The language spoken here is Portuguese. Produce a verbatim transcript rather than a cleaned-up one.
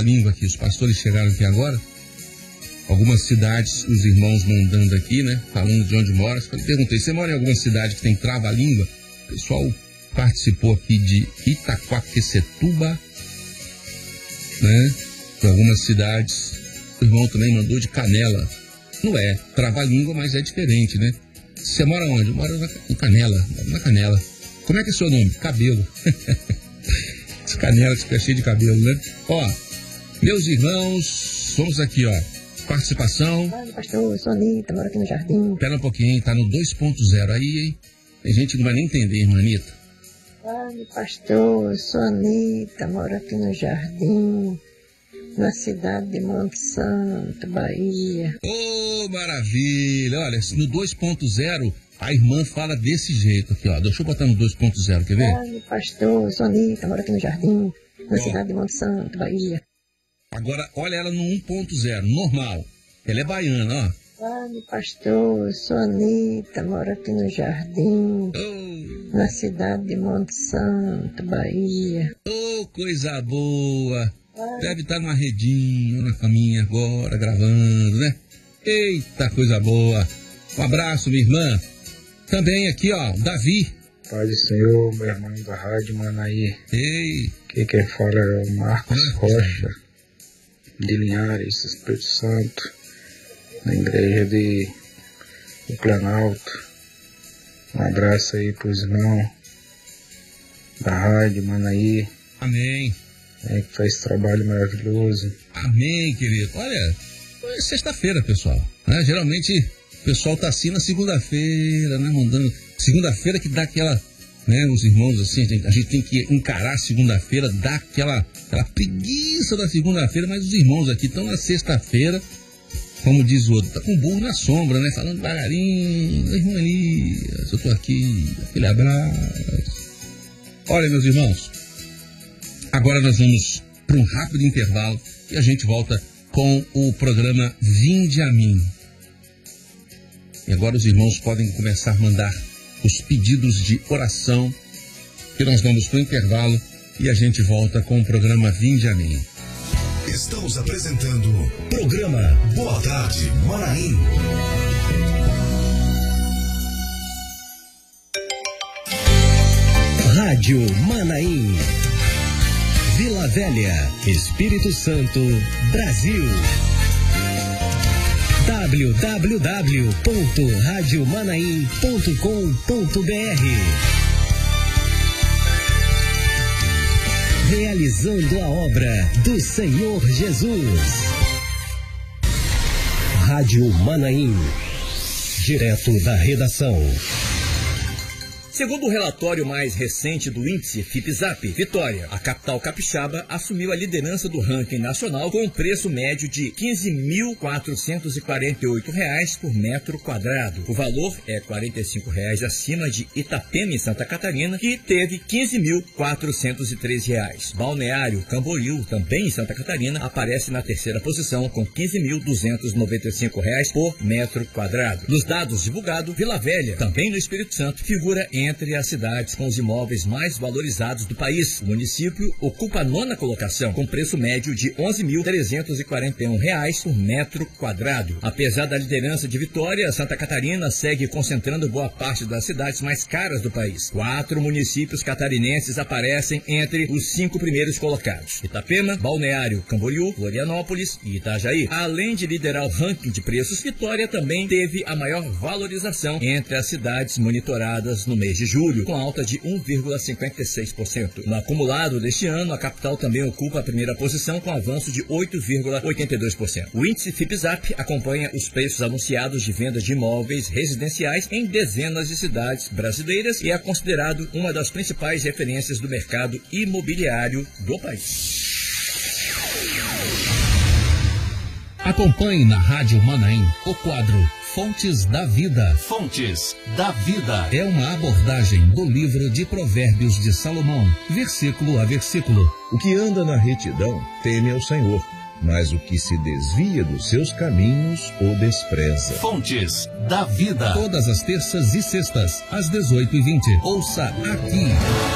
trava-língua aqui. Os pastores chegaram aqui agora. Algumas cidades, os irmãos mandando aqui, né? Falando de onde mora. Eu perguntei, você mora em alguma cidade que tem trava-língua? O pessoal participou aqui de Itaquaquecetuba, né? Em algumas cidades. O irmão também mandou de Canela. Não é trava-língua, mas é diferente, né? Você mora onde? Eu moro na, em Canela. Na Canela. Como é que é seu nome? Cabelo. Esse Canela fica cheio de cabelo, né? Ó, meus irmãos, vamos aqui, ó. Participação. Olha, pastor, eu sou Anitta, moro aqui no Jardim. Espera um pouquinho, tá no dois ponto zero aí, hein? Tem gente que não vai nem entender, irmã Anitta. Olha, pastor, eu sou Anitta, moro aqui no Jardim, na cidade de Monte Santo, Bahia. Ô, oh, maravilha! Olha, no dois ponto zero, a irmã fala desse jeito aqui, ó. Deixa eu botar no dois ponto zero, quer ver? Olha, pastor, eu sou Anitta, moro aqui no Jardim, na oh. cidade de Monte Santo, Bahia. Agora, olha ela no um ponto zero, normal. Ela é baiana, ó. Olha, pastor, eu sou Anitta, moro aqui no Jardim, oh. na cidade de Monte Santo, Bahia. Ô, oh, coisa boa! Deve estar numa redinha, na caminha agora, gravando, né? Eita, coisa boa! Um abraço, minha irmã. Também aqui, ó, Davi. Pai do Senhor, meu irmão da Rádio Manaí. Ei! Aqui quem fala é o Marcos ah, Rocha, de Linhares, Espírito Santo, na igreja de do Planalto. Um abraço aí pros irmãos da Rádio Manaí. Amém. É, que faz esse trabalho maravilhoso. Amém, querido. Olha, é sexta-feira, pessoal. Né? Geralmente o pessoal tá assim na segunda-feira, né? Mandando. Segunda-feira que dá aquela. Né, os irmãos, assim, a gente tem que encarar a segunda-feira, dá aquela, aquela preguiça da segunda-feira, mas os irmãos aqui estão na sexta-feira, como diz o outro, tá com o burro na sombra, né? Falando devagarinho, irmã Elias, eu tô aqui, aquele abraço. Olha, meus irmãos, agora nós vamos para um rápido intervalo e a gente volta com o programa Vinde a Mim. E agora os irmãos podem começar a mandar os pedidos de oração, que nós vamos para o intervalo e a gente volta com o programa Vinde a Mim. Estamos apresentando o programa Boa Tarde Manaim. Rádio Manaim. Vila Velha, Espírito Santo, Brasil. w w w ponto rádio manaim ponto com ponto b r. Realizando a obra do Senhor Jesus. Rádio Manaim, direto da redação. Segundo o relatório mais recente do índice FIPZAP, Vitória, a capital capixaba, assumiu a liderança do ranking nacional com um preço médio de quinze mil quatrocentos e quarenta e oito reais por metro quadrado. O valor é quarenta e cinco reais acima de Itapema, em Santa Catarina, que teve quinze mil quatrocentos e treze reais. Balneário Camboriú, também em Santa Catarina, aparece na terceira posição com quinze mil duzentos e noventa e cinco reais por metro quadrado. Nos dados divulgados, Vila Velha, também no Espírito Santo, figura em entre as cidades com os imóveis mais valorizados do país. O município ocupa a nona colocação, com preço médio de onze mil trezentos e quarenta e um reais por metro quadrado. Apesar da liderança de Vitória, Santa Catarina segue concentrando boa parte das cidades mais caras do país. Quatro municípios catarinenses aparecem entre os cinco primeiros colocados: Itapema, Balneário Camboriú, Florianópolis e Itajaí. Além de liderar o ranking de preços, Vitória também teve a maior valorização entre as cidades monitoradas no mês de julho, com alta de um vírgula cinquenta e seis por cento. No acumulado deste ano, a capital também ocupa a primeira posição, com avanço de oito vírgula oitenta e dois por cento. O índice FIPZAP acompanha os preços anunciados de vendas de imóveis residenciais em dezenas de cidades brasileiras e é considerado uma das principais referências do mercado imobiliário do país. Acompanhe na Rádio Manaim o quadro Fontes da Vida. Fontes da Vida é uma abordagem do livro de Provérbios de Salomão, versículo a versículo. O que anda na retidão teme ao Senhor, mas o que se desvia dos seus caminhos o despreza. Fontes da Vida. Todas as terças e sextas, às dezoito e vinte. Ouça aqui.